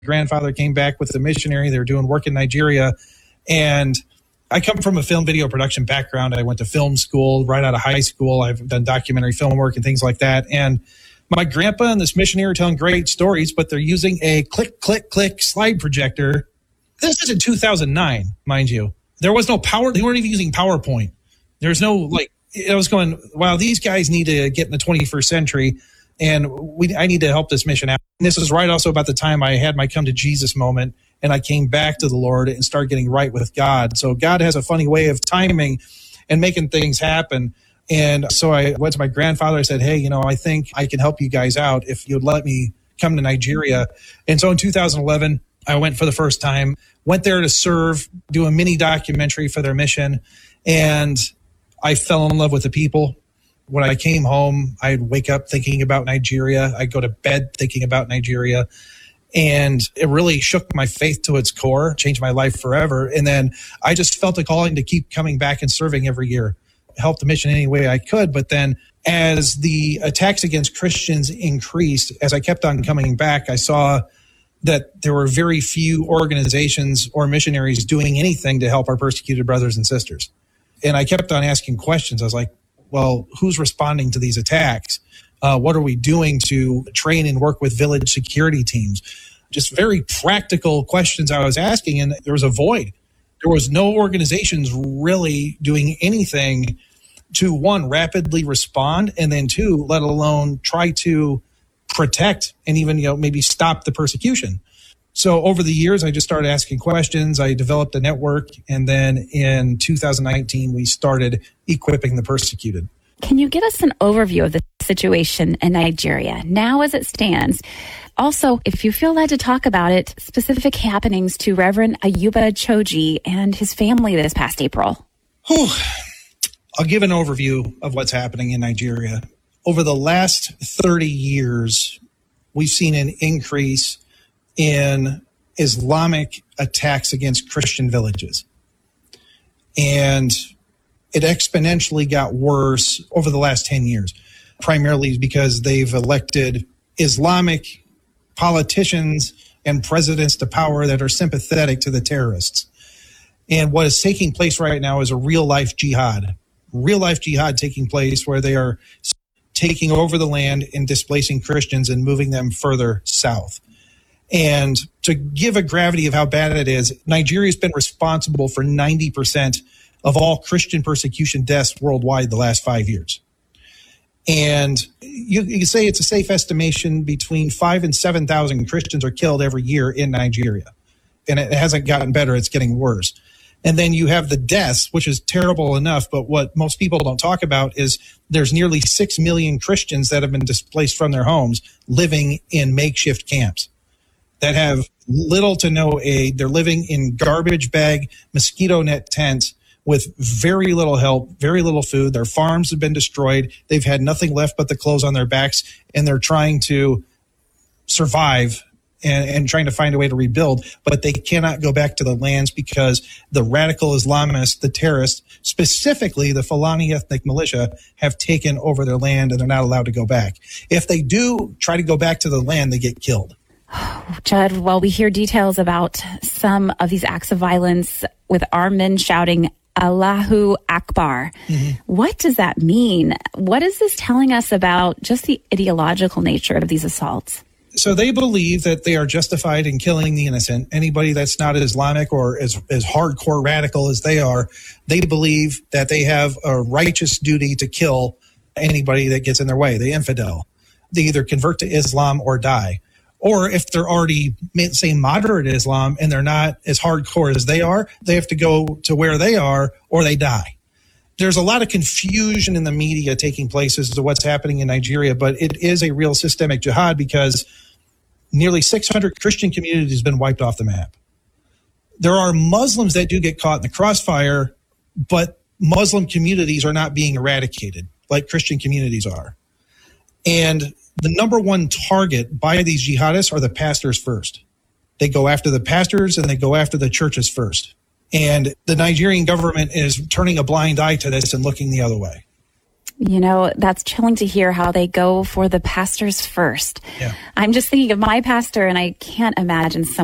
grandfather came back with a missionary. They were doing work in Nigeria. And I come from a film video production background. I went to film school right out of high school. I've done documentary film work and things like that. And my grandpa and this missionary are telling great stories, but they're using a click, click, click slide projector. This is in 2009, mind you. There was no power. They weren't even using PowerPoint. There's no, I was going, wow, these guys need to get in the 21st century, and I need to help this mission out. And this is right also about the time I had my come to Jesus moment, and I came back to the Lord and started getting right with God. So God has a funny way of timing and making things happen. And so I went to my grandfather. I said, hey, I think I can help you guys out if you'd let me come to Nigeria. And so in 2011, I went for the first time, went there to serve, do a mini documentary for their mission. And I fell in love with the people. When I came home, I'd wake up thinking about Nigeria. I'd go to bed thinking about Nigeria. And it really shook my faith to its core, changed my life forever. And then I just felt a calling to keep coming back and serving every year, help the mission any way I could. But then as the attacks against Christians increased, as I kept on coming back, I saw that there were very few organizations or missionaries doing anything to help our persecuted brothers and sisters. And I kept on asking questions. I was like, well, who's responding to these attacks? What are we doing to train and work with village security teams? Just very practical questions I was asking, and there was a void. There was no organizations really doing anything to, one, rapidly respond, and then two, let alone try to protect and even, maybe stop the persecution. So over the years, I just started asking questions. I developed a network. And then in 2019, we started equipping the persecuted. Can you give us an overview of the situation in Nigeria now as it stands? Also, if you feel led to talk about it, specific happenings to Reverend Ayuba Choji and his family this past April. I'll give an overview of what's happening in Nigeria. Over the last 30 years, we've seen an increase in Islamic attacks against Christian villages. And it exponentially got worse over the last 10 years, primarily because they've elected Islamic politicians and presidents to power that are sympathetic to the terrorists. And what is taking place right now is a real-life jihad taking place where they are taking over the land and displacing Christians and moving them further south. And to give a gravity of how bad it is, Nigeria's been responsible for 90% of all Christian persecution deaths worldwide the last 5 years. And you can say it's a safe estimation between 5,000 and 7,000 Christians are killed every year in Nigeria. And it hasn't gotten better, it's getting worse. And then you have the deaths, which is terrible enough, but what most people don't talk about is there's nearly 6 million Christians that have been displaced from their homes living in makeshift camps that have little to no aid. They're living in garbage bag, mosquito net tents with very little help, very little food. Their farms have been destroyed. They've had nothing left but the clothes on their backs, and they're trying to survive and trying to find a way to rebuild, but they cannot go back to the lands because the radical Islamists, the terrorists, specifically the Fulani ethnic militia, have taken over their land and they're not allowed to go back. If they do try to go back to the land, they get killed. Judd, while we hear details about some of these acts of violence with our men shouting, Allahu Akbar, what does that mean? What is this telling us about just the ideological nature of these assaults? So they believe that they are justified in killing the innocent. Anybody that's not Islamic or as hardcore radical as they are, they believe that they have a righteous duty to kill anybody that gets in their way, the infidel. They either convert to Islam or die. Or if they're already, say, moderate Islam and they're not as hardcore as they are, they have to go to where they are or they die. There's a lot of confusion in the media taking place as to what's happening in Nigeria, but it is a real systemic jihad because nearly 600 Christian communities have been wiped off the map. There are Muslims that do get caught in the crossfire, but Muslim communities are not being eradicated like Christian communities are. And the number one target by these jihadists are the pastors first. They go after the pastors and they go after the churches first. And the Nigerian government is turning a blind eye to this and looking the other way. You know, that's chilling to hear how they go for the pastors first. Yeah. I'm just thinking of my pastor, and I can't imagine